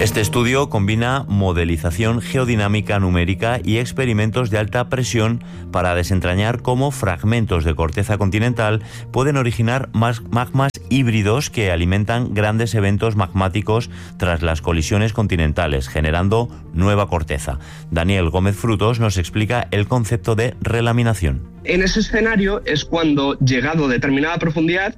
Este estudio combina modelización geodinámica numérica y experimentos de alta presión para desentrañar cómo fragmentos de corteza continental pueden originar magmas híbridos que alimentan grandes eventos magmáticos tras las colisiones continentales, generando nueva corteza. Daniel Gómez Frutos nos explica el concepto de relaminación. En ese escenario es cuando, llegado a determinada profundidad,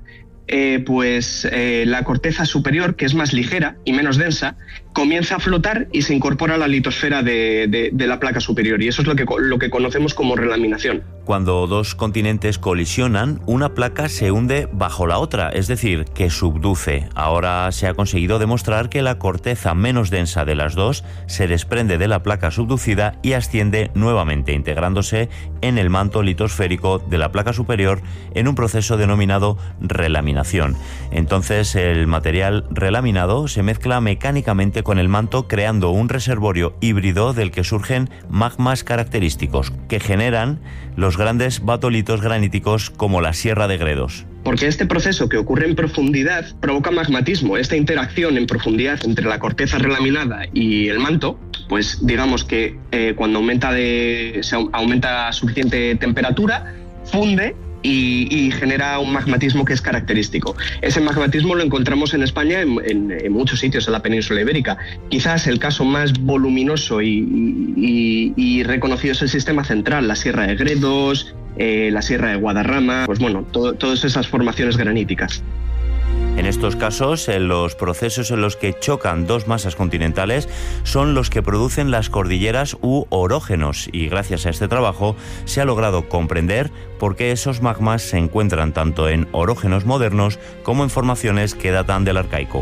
la corteza superior, que es más ligera y menos densa, comienza a flotar y se incorpora a la litosfera de la placa superior, y eso es lo que conocemos como relaminación. Cuando dos continentes colisionan, una placa se hunde bajo la otra, es decir, que subduce. Ahora se ha conseguido demostrar que la corteza menos densa de las dos se desprende de la placa subducida y asciende nuevamente, integrándose en el manto litosférico de la placa superior en un proceso denominado relaminación. Entonces, el material relaminado se mezcla mecánicamente con el manto, creando un reservorio híbrido del que surgen magmas característicos que generan los grandes batolitos graníticos como la Sierra de Gredos. Porque este proceso que ocurre en profundidad provoca magmatismo. Esta interacción en profundidad entre la corteza relaminada y el manto, pues digamos que cuando aumenta suficiente temperatura, funde y genera un magmatismo que es característico. Ese magmatismo lo encontramos en España en muchos sitios en la península ibérica. Quizás el caso más voluminoso y reconocido es el sistema central, la Sierra de Gredos, la Sierra de Guadarrama, todas esas formaciones graníticas. En estos casos, los procesos en los que chocan dos masas continentales son los que producen las cordilleras u orógenos, y gracias a este trabajo se ha logrado comprender por qué esos magmas se encuentran tanto en orógenos modernos como en formaciones que datan del Arcaico.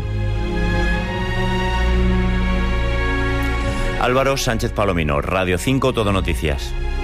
Álvaro Sánchez Palomino, Radio 5 Todo Noticias.